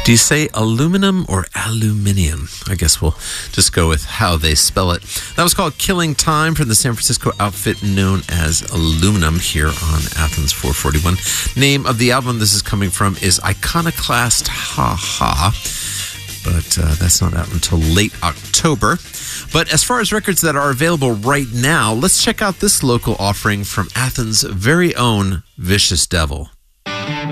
Do you say aluminum or aluminium? I guess we'll just go with how they spell it. That was called Killing Time from the San Francisco outfit known as Aluminum here on Athens 441. Name of the album this is coming from is Iconoclast Ha Ha. But that's not out until late October. But as far as records that are available right now, let's check out this local offering from Athens' very own Vicious Devil.